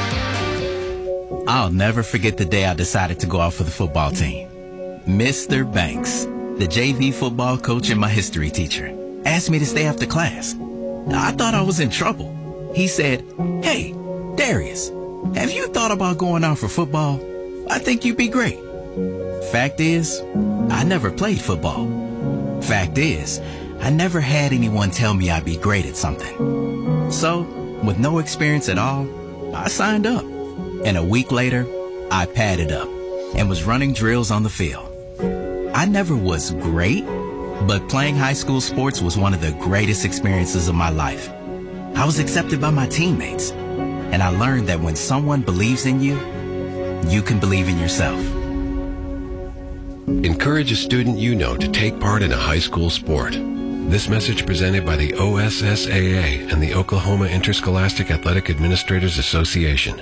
I'll never forget the day I decided to go out for the football team. Mr. Banks, the JV football coach and my history teacher, asked me to stay after class. I thought I was in trouble. He said, "Hey, Darius, have you thought about going out for football? I think you'd be great." Fact is, I never played football. Fact is, I never had anyone tell me I'd be great at something. So, with no experience at all, I signed up. And a week later, I padded up and was running drills on the field. I never was great, but playing high school sports was one of the greatest experiences of my life. I was accepted by my teammates, and I learned that when someone believes in you, you can believe in yourself. Encourage a student you know to take part in a high school sport. This message presented by the OSSAA and the Oklahoma Interscholastic Athletic Administrators Association.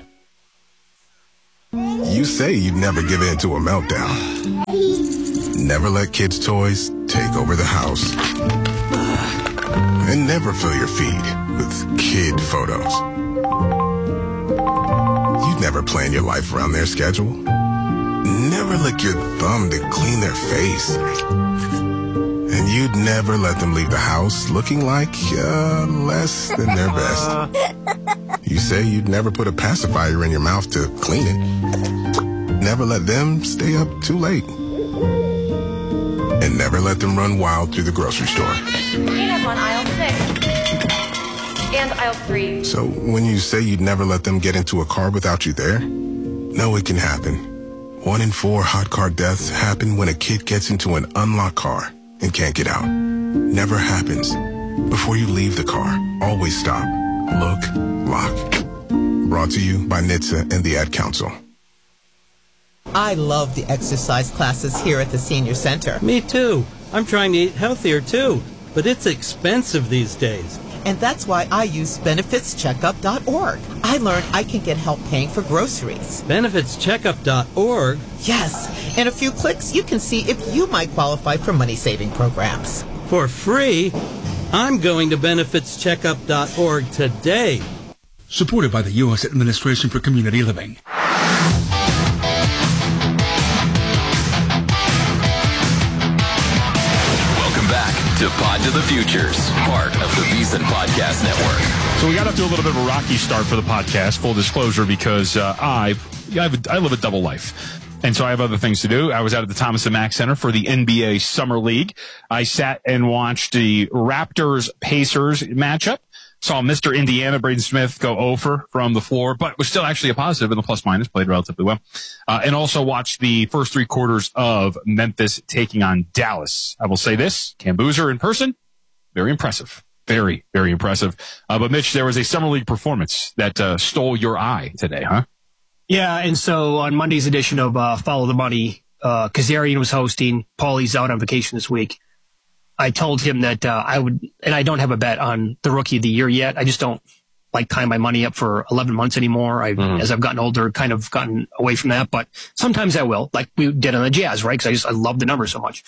You say you'd never give in to a meltdown. Never let kids' toys take over the house. And never fill your feed with kid photos. You'd never plan your life around their schedule. Never lick your thumb to clean their face. And you'd never let them leave the house looking like less than their best. You say you'd never put a pacifier in your mouth to clean it. Never let them stay up too late. And never let them run wild through the grocery store. Peanuts on aisle 6. And aisle 3. So when you say you'd never let them get into a car without you there, no, it can happen. 1 in 4 hot car deaths happen when a kid gets into an unlocked car and can't get out. Never happens. Before you leave the car, always stop, look, lock. Brought to you by NHTSA and the Ad Council. I love the exercise classes here at the Senior Center. Me too. I'm trying to eat healthier too, but it's expensive these days. And that's why I use benefitscheckup.org. I learned I can get help paying for groceries. Benefitscheckup.org? Yes. In a few clicks, you can see if you might qualify for money-saving programs. For free? I'm going to benefitscheckup.org today. Supported by the U.S. Administration for Community Living. To Pod to the Futures, part of the VSiN Podcast Network. So we got up to a little bit of a rocky start for the podcast, full disclosure, because I live a double life. And so I have other things to do. I was out at the Thomas & Mack Center for the NBA Summer League. I sat and watched the Raptors-Pacers matchup. Saw Mr. Indiana, Braden Smith, go 0 from the floor, but was still actually a positive in the plus-minus, played relatively well. And also watched the first 3 quarters of Memphis taking on Dallas. I will say this, Cam Boozer in person, very impressive. Very, very impressive. But Mitch, there was a Summer League performance that stole your eye today, huh? Yeah, and so on Monday's edition of Follow the Money, Kazarian was hosting. Paulie's out on vacation this week. I told him that I would, and I don't have a bet on the Rookie of the Year yet. I just don't like tying my money up for 11 months anymore. As I've gotten older, kind of gotten away from that, but sometimes I will, like we did on the Jazz, right? Because I love the numbers so much.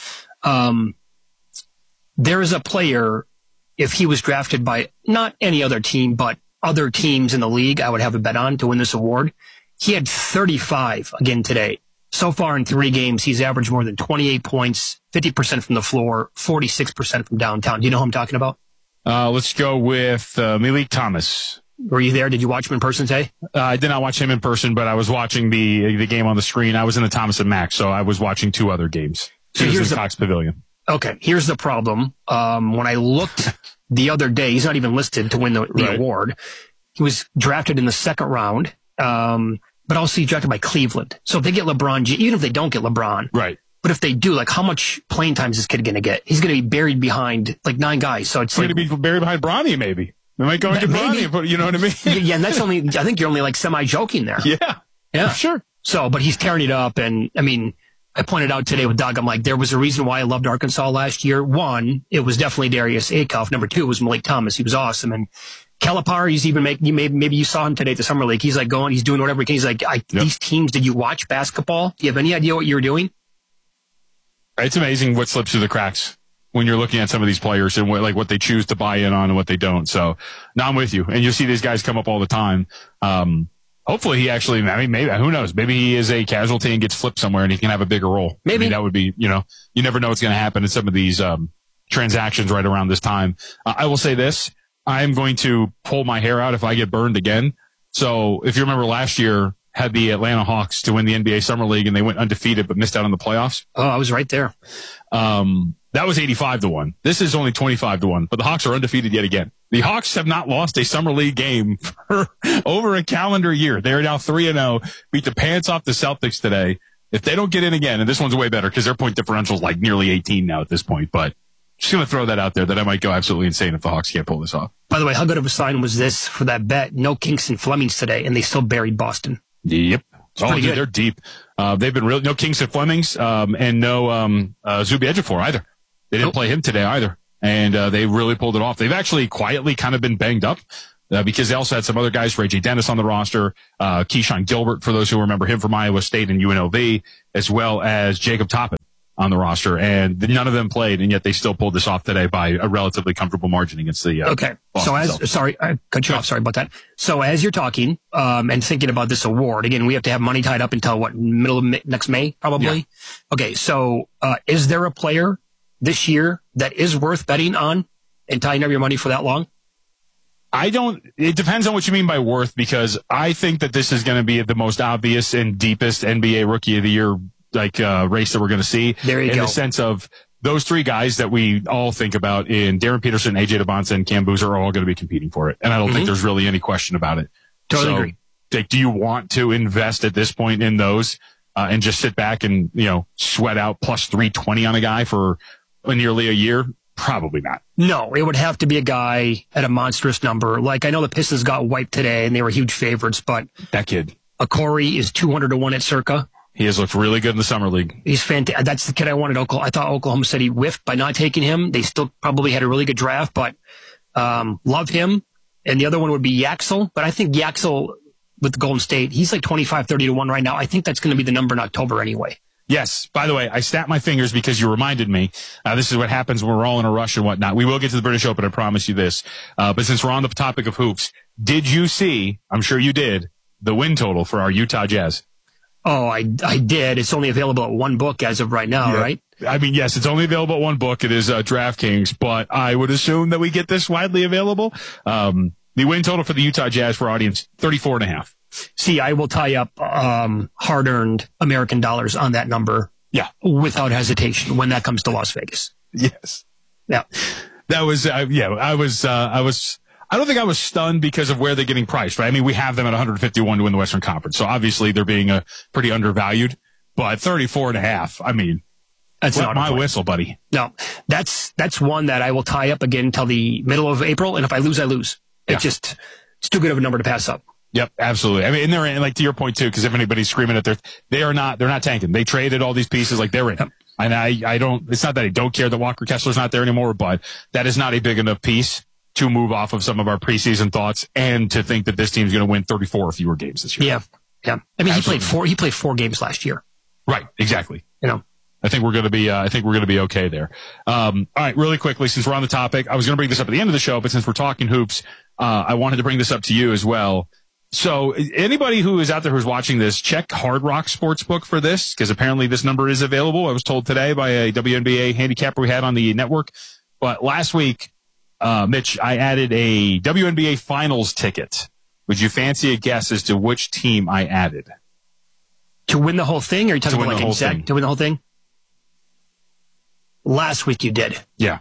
There is a player, if he was drafted by not any other team, but other teams in the league, I would have a bet on to win this award. He had 35 again today. So far in 3 games, he's averaged more than 28 points, 50% from the floor, 46% from downtown. Do you know who I'm talking about? Let's go with Malik Thomas. Were you there? Did you watch him in person today? I did not watch him in person, but I was watching the game on the screen. I was in the Thomas & Mack, so I was watching 2 other games. So here's the Cox Pavilion. Okay, here's the problem. When I looked the other day, he's not even listed to win the award. He was drafted in the 2nd round. But also he's drafted by Cleveland. So if they get LeBron, even if they don't get LeBron. Right. But if they do, like, how much playing time is this kid going to get? He's going to be buried behind, like, 9 guys. So it's going to be buried behind Bronny, maybe. They might go into Bronny, you know what I mean? Yeah, and that's only, I think you're only, like, semi-joking there. Yeah. Yeah. Sure. So, but he's tearing it up. And, I mean, I pointed out today with Doug, I'm like, there was a reason why I loved Arkansas last year. 1, it was definitely Darius Acuff. Number 2 was Malik Thomas. He was awesome. And Calipari, he's even maybe you saw him today at the Summer League. He's like he's doing whatever he can. He's like, these teams, did you watch basketball? Do you have any idea what you were doing? It's amazing what slips through the cracks when you're looking at some of these players and what they choose to buy in on and what they don't. So now I'm with you. And you see these guys come up all the time. Hopefully he actually, maybe, who knows? Maybe he is a casualty and gets flipped somewhere and he can have a bigger role. Maybe. That would be, you never know what's going to happen in some of these, transactions right around this time. I will say this. I'm going to pull my hair out if I get burned again. So if you remember last year, had the Atlanta Hawks to win the NBA Summer League and they went undefeated but missed out on the playoffs. Oh, I was right there. That That was 85-1. This is only 25-1, but the Hawks are undefeated yet again. The Hawks have not lost a summer league game for over a calendar year. They're now 3-0, beat the pants off the Celtics today. If they don't get in again, and this one's way better because their point differential is like nearly 18 now at this point, but just going to throw that out there that I might go absolutely insane if the Hawks can't pull this off. By the way, how good of a sign was this for that bet? No Kingston Flemings today, and they still buried Boston. Yep. Pretty good. They're deep. They've been no Kingston Flemings, and no Zubi Ejiofor either. They didn't play him today either. And they really pulled it off. They've actually quietly kind of been banged up because they also had some other guys, Ray J. Dennis on the roster, Keyshawn Gilbert, for those who remember him from Iowa State and UNLV, as well as Jacob Toppin on the roster. And none of them played, and yet they still pulled this off today by a relatively comcomfortable margin against the Okay. Boston. Sorry, I cut you off. Sorry about that. So as you're talking and thinking about this award, again, we have to have money tied up until what, middle of next May, probably? Yeah. Okay, so is there a player this year that is worth betting on and tying up your money for that long? It depends on what you mean by worth, because I think that this is going to be the most obvious and deepest NBA Rookie of the Year race that we're going to see. There you go. In the sense of those three guys that we all think about in Darren Peterson, AJ DeBonsa, and Cam Boozer are all going to be competing for it. And I don't think there's really any question about it. Totally agree. Do you want to invest at this point in those and just sit back and, sweat out plus 320 on a guy for nearly a year? Probably not. No, it would have to be a guy at a monstrous number. Like, I know the Pistons got wiped today and they were huge favorites, but that kid, Corey, is 200-1 at Circa. He has looked really good in the summer league. He's fantastic. That's the kid I wanted. I thought Oklahoma City whiffed by not taking him. They still probably had a really good draft, but love him. And the other one would be Yaxel. But I think Yaxel with Golden State, he's like 25-30-1 right now. I think that's going to be the number in October anyway. Yes. By the way, I snapped my fingers because you reminded me. This is what happens when we're all in a rush and whatnot. We will get to the British Open, I promise you this. But since we're on the topic of hoops, did you see, I'm sure you did, the win total for our Utah Jazz? Oh, I did. It's only available at one book as of right now, right? I mean, yes, it's only available at one book. It is DraftKings, but I would assume that we get this widely available. The win total for the Utah Jazz for audience, 34.5. See, I will tie up hard-earned American dollars on that number. Yeah, without hesitation when that comes to Las Vegas. Yes. Yeah. That was I don't think I was stunned because of where they're getting priced, right? I mean, we have them at 151 to win the Western Conference, so obviously they're being pretty undervalued. But 34.5, I mean, that's not my whistle, buddy. No, that's one that I will tie up again until the middle of April, and if I lose, I lose. Yeah. It's too good of a number to pass up. Yep, absolutely. I mean, and they're in, like, to your point too, because if anybody's screaming at they're not tanking. They traded all these pieces, like, they're in. Yep. And I don't, it's not that I don't care that Walker Kessler's not there anymore, but that is not a big enough piece to move off of some of our preseason thoughts and to think that this team's going to win 34 or fewer games this year. Yeah. I mean, he played four games last year. Right. Exactly. I think we're going to be okay there. All right. Really quickly, since we're on the topic, I was going to bring this up at the end of the show, but since we're talking hoops, I wanted to bring this up to you as well. So anybody who is out there who's watching this, check Hard Rock Sportsbook for this, because apparently this number is available. I was told today by a WNBA handicapper we had on the network. But last week, Mitch, I added a WNBA Finals ticket. Would you fancy a guess as to which team I added? To win the whole thing? Or are you talking about like exact to win the whole thing? Last week you did. Yeah.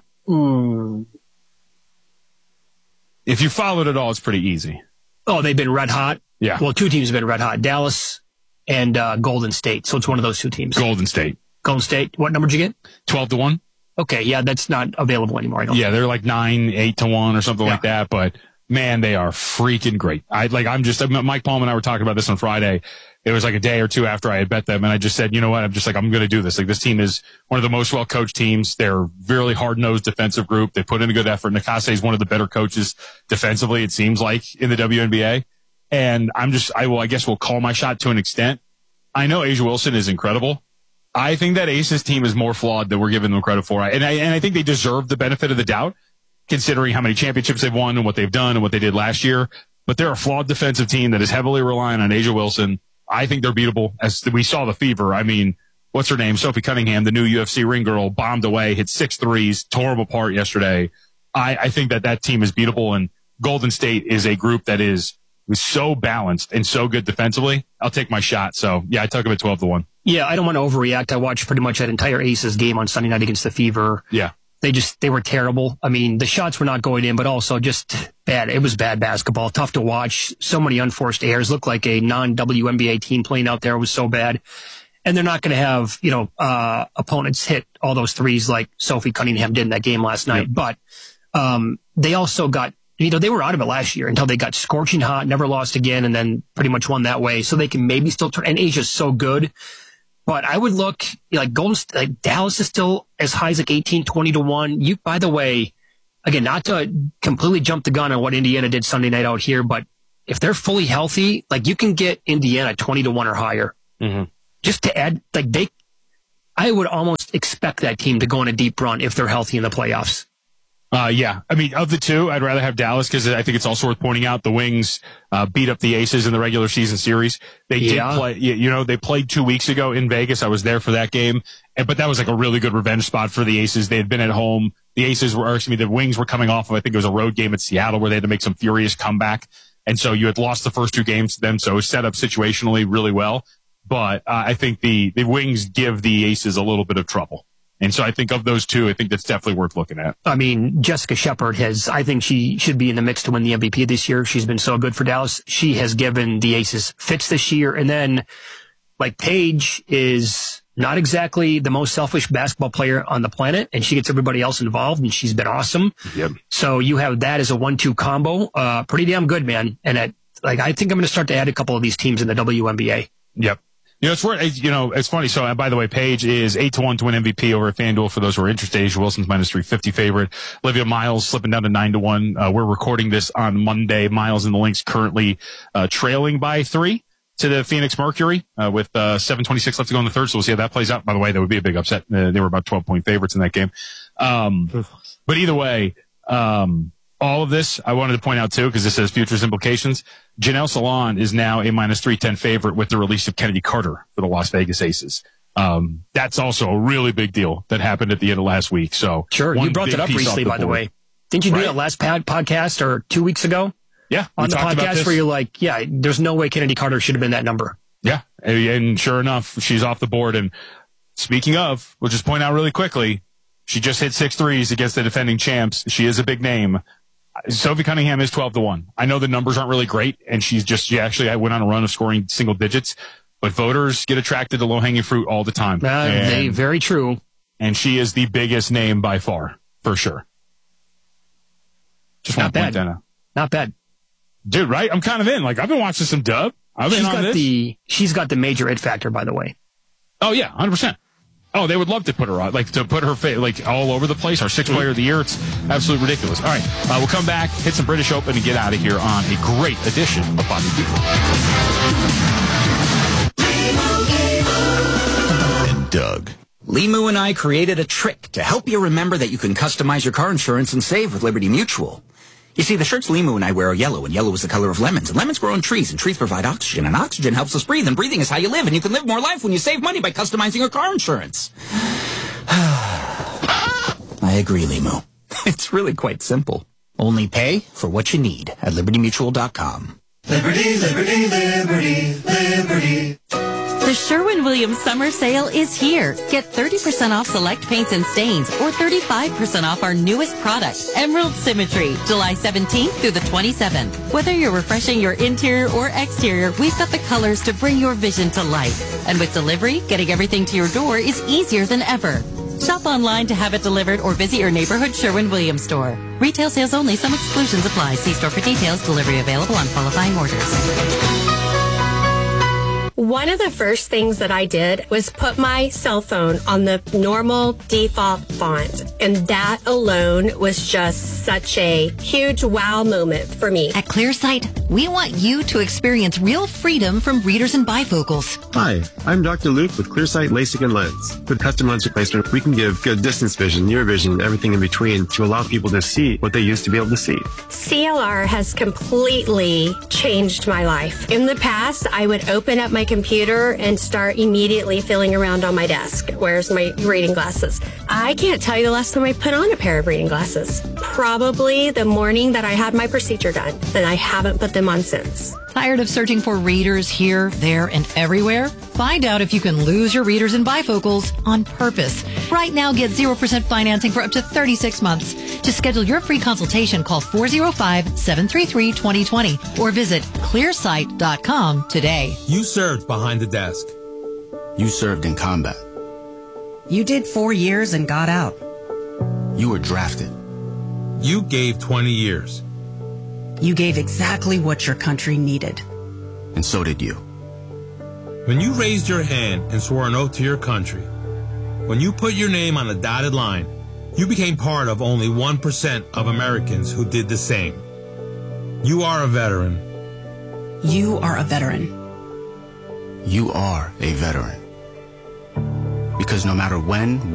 If you followed it all, it's pretty easy. Oh, they've been red hot? Yeah. Well, two teams have been red hot. Dallas and Golden State. So it's one of those two teams. Golden State. What number did you get? 12-1. Okay, yeah, that's not available anymore. I don't think. They're like 9-8-1 or something like that. But man, they are freaking great. Mike Palm and I were talking about this on Friday. It was like a day or two after I had bet them, and I just said, you know what? I'm going to do this. Like, this team is one of the most well-coached teams. They're a really hard-nosed defensive group. They put in a good effort. Nakase is one of the better coaches defensively, it seems like, in the WNBA. And I guess we'll call my shot to an extent. I know A'ja Wilson is incredible. I think that Aces team is more flawed than we're giving them credit for. And I think they deserve the benefit of the doubt, considering how many championships they've won and what they've done and what they did last year. But they're a flawed defensive team that is heavily relying on A'ja Wilson. I think they're beatable. As we saw the fever. I mean, what's her name? Sophie Cunningham, the new UFC ring girl, bombed away, hit 6 threes, tore them apart yesterday. I think that team is beatable, and Golden State is a group that was so balanced and so good defensively. I'll take my shot. So, yeah, I took them at 12-1. Yeah, I don't want to overreact. I watched pretty much that entire Aces game on Sunday night against the Fever. Yeah. They were terrible. I mean, the shots were not going in, but also just bad. It was bad basketball. Tough to watch. So many unforced errors. Looked like a non-WNBA team playing out there. It was so bad. And they're not going to have, opponents hit all those threes like Sophie Cunningham did in that game last night. But they also got, they were out of it last year until they got scorching hot, never lost again, and then pretty much won that way. So they can maybe still turn. And Asia's so good. But I would look like Dallas is still as high as like 18, 20 to 1. By the way, again, not to completely jump the gun on what Indiana did Sunday night out here, but if they're fully healthy, like you can get Indiana 20 to 1 or higher. Mm-hmm. Just to add, I would almost expect that team to go on a deep run if they're healthy in the playoffs. Yeah. I mean, of the two, I'd rather have Dallas because I think it's also worth pointing out the Wings beat up the Aces in the regular season series. They did play, they played 2 weeks ago in Vegas. I was there for that game, but that was like a really good revenge spot for the Aces. They had been at home. The Wings were coming off of, I think it was a road game at Seattle where they had to make some furious comeback. And so you had lost the first 2 games to them, so it was set up situationally really well. But I think the Wings give the Aces a little bit of trouble. And so I think of those two, I think that's definitely worth looking at. I mean, Jessica Shepard I think she should be in the mix to win the MVP this year. She's been so good for Dallas. She has given the Aces fits this year. And then, Paige is not exactly the most selfish basketball player on the planet, and she gets everybody else involved, and she's been awesome. Yep. So you have that as a 1-2 combo. Pretty damn good, man. And I think I'm going to start to add a couple of these teams in the WNBA. Yep. It's funny. So, by the way, Paige is 8-1 to win MVP over at FanDuel for those who are interested. Asia Wilson's -350 favorite. Olivia Miles slipping down to 9-1. We're recording this on Monday. Miles and the Lynx currently trailing by 3 to the Phoenix Mercury with 7:26 left to go in the third. So we'll see how that plays out. By the way, that would be a big upset. They were about 12-point favorites in that game. But either way, all of this, I wanted to point out too, because this has futures implications. Janelle Salon is now a -310 favorite with the release of Kennedy Carter for the Las Vegas Aces. That's also a really big deal that happened at the end of last week. So sure, you brought that up recently, by the way. Didn't you do that last podcast or 2 weeks ago? Yeah, on the podcast where you're like, yeah, there's no way Kennedy Carter should have been that number. Yeah, and sure enough, she's off the board. And speaking of, we'll just point out really quickly, she just hit 6 threes against the defending champs. She is a big name. Sophie Cunningham is 12-1. I know the numbers aren't really great, and she actually went on a run of scoring single digits, but voters get attracted to low-hanging fruit all the time. Very true. And she is the biggest name by far, for sure. Just not bad. Not bad. Dude, right? I'm kind of in. I've been watching some dub. She's got the major it factor, by the way. Oh, yeah, 100%. Oh, they would love to put her on, to put her all over the place. Our 6th player of the year. It's absolutely ridiculous. All right, we'll come back, hit some British Open, and get out of here on a great edition of Body People. And Doug. Limu and I created a trick to help you remember that you can customize your car insurance and save with Liberty Mutual. You see, the shirts Limu and I wear are yellow, and yellow is the color of lemons. And lemons grow on trees, and trees provide oxygen, and oxygen helps us breathe, and breathing is how you live, and you can live more life when you save money by customizing your car insurance. I agree, Limu. It's really quite simple. Only pay for what you need at LibertyMutual.com. Liberty, liberty, liberty, liberty. The Sherwin-Williams summer sale is here. Get 30% off select paints and stains or 35% off our newest product, Emerald Symmetry, July 17th through the 27th. Whether you're refreshing your interior or exterior, we've got the colors to bring your vision to life. And with delivery, getting everything to your door is easier than ever. Shop online to have it delivered or visit your neighborhood Sherwin-Williams store. Retail sales only. Some exclusions apply. See store for details. Delivery available on qualifying orders. One of the first things that I did was put my cell phone on the normal default font. And that alone was just such a huge wow moment for me. At ClearSight, we want you to experience real freedom from readers and bifocals. Hi, I'm Dr. Luke with ClearSight LASIK and Lens. With custom lens replacement, we can give good distance vision, near vision, everything in between to allow people to see what they used to be able to see. CLR has completely changed my life. In the past, I would open up my computer and start immediately feeling around on my desk. Where's my reading glasses? I can't tell you the last time I put on a pair of reading glasses. Probably the morning that I had my procedure done, and I haven't put them on since. Tired of searching for readers here, there, and everywhere? Find out if you can lose your readers and bifocals on purpose. Right now, get 0% financing for up to 36 months. To schedule your free consultation, call 405-733-2020 or visit clearsight.com today. You served behind the desk. You served in combat. You did 4 years and got out. You were drafted. You gave 20 years. You gave exactly what your country needed. And so did you. When you raised your hand and swore an oath to your country, when you put your name on the dotted line, you became part of only 1% of Americans who did the same. You are a veteran. You are a veteran. You are a veteran. Because no matter when,